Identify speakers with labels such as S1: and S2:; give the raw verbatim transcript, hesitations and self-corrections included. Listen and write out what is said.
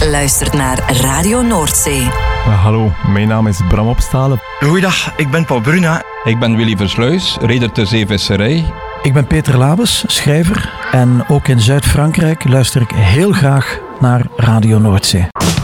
S1: luistert naar Radio Noordzee.
S2: Uh, hallo, mijn naam is Bram Opstalen.
S3: Goeiedag, ik ben Paul Bruna.
S4: Ik ben Willy Versluis, reder ter zeevisserij.
S5: Ik ben Peter Labes, schrijver. En ook in Zuid-Frankrijk luister ik heel graag naar Radio Noordzee.